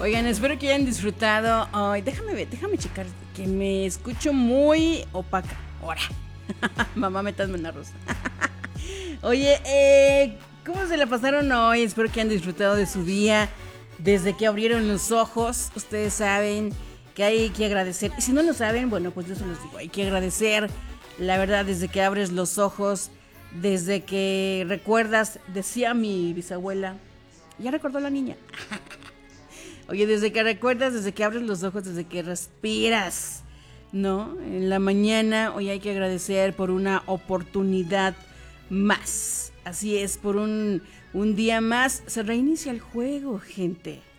Oigan, espero que hayan disfrutado. Ay, déjame checar que me escucho muy opaca. Ahora. Mamá, métame en arroz. Oye, ¿cómo se la pasaron hoy? Espero que hayan disfrutado de su día. Desde que abrieron los ojos, ustedes saben que hay que agradecer. Y si no lo saben, bueno, pues yo se los digo. Hay que agradecer, la verdad, desde que abres los ojos, desde que recuerdas, decía mi bisabuela. Ya recordó la niña. Oye, desde que recuerdas, desde que abres los ojos, desde que respiras, ¿no? En la mañana, hoy hay que agradecer por una oportunidad más. Así es, por un día más. Se reinicia el juego, gente.